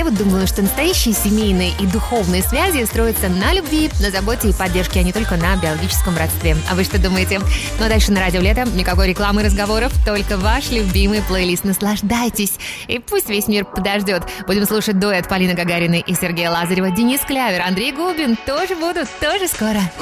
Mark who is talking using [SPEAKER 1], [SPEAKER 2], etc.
[SPEAKER 1] я вот думаю, что настоящие семейные и духовные связи строятся на любви, на заботе и поддержке, а не только на биологическом родстве. А вы что думаете? Ну а дальше на Радио Лето никакой рекламы и разговоров, только ваш любимый плейлист. Наслаждайтесь, и пусть весь мир подождет. Будем слушать дуэт Полины Гагариной и Сергея Лазарева, Денис Клявер, Андрей Губин тоже будут, тоже скоро.